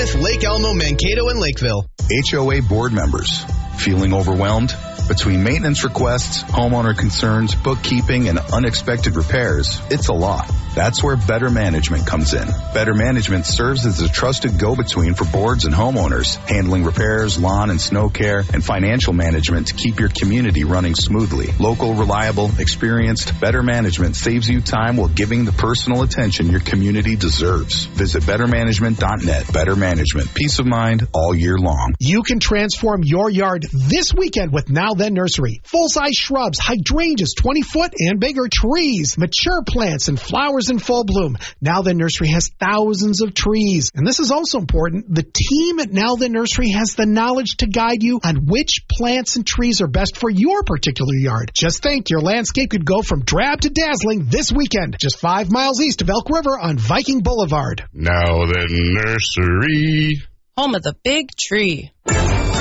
Plymouth, Lake Elmo, Mankato, and Lakeville. HOA board members, feeling overwhelmed? Between maintenance requests, homeowner concerns, bookkeeping, and unexpected repairs, it's a lot. That's where Better Management comes in. Better Management serves as a trusted go-between for boards and homeowners, handling repairs, lawn and snow care, and financial management to keep your community running smoothly. Local, reliable, experienced, Better Management saves you time while giving the personal attention your community deserves. Visit bettermanagement.net. Better Management. Peace of mind all year long. You can transform your yard this weekend with Now Then Nursery. Full-size shrubs, hydrangeas, 20-foot and bigger, trees, mature plants, and flowers in full bloom. Now Then Nursery has thousands of trees. And this is also important. The team at Now Then Nursery has the knowledge to guide you on which plants and trees are best for your particular yard. Just think, your landscape could go from drab to dazzling this weekend, just 5 miles east of Elk River on Viking Boulevard. Now Then Nursery, home of the big tree.